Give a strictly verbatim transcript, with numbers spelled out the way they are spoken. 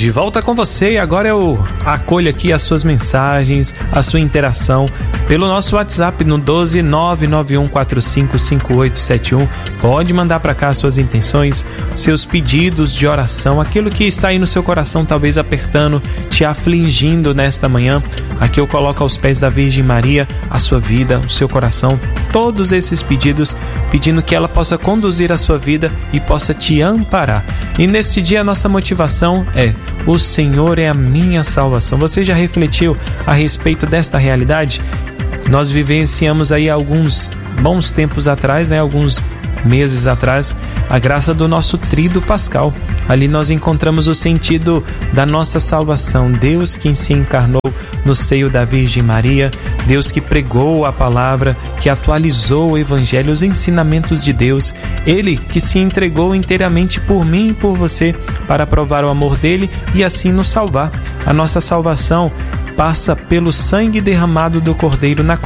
De volta com você, e agora eu acolho aqui as suas mensagens, a sua interação pelo nosso WhatsApp no doze nove nove um quatro cinco cinco oito sete um. Pode mandar para cá as suas intenções, seus pedidos de oração, aquilo que está aí no seu coração talvez apertando, te afligindo nesta manhã. Aqui eu coloco aos pés da Virgem Maria a sua vida, o seu coração, todos esses pedidos, pedindo que ela possa conduzir a sua vida e possa te amparar. E neste dia a nossa motivação é: o Senhor é a minha salvação. Você já refletiu a respeito desta realidade? Nós vivenciamos aí alguns bons tempos atrás, né? Alguns meses atrás, a graça do nosso tríduo pascal. Ali nós encontramos o sentido da nossa salvação. Deus que se encarnou no seio da Virgem Maria, Deus que pregou a palavra, que atualizou o Evangelho, os ensinamentos de Deus, Ele que se entregou inteiramente por mim e por você para provar o amor dele e assim nos salvar. A nossa salvação passa pelo sangue derramado do Cordeiro na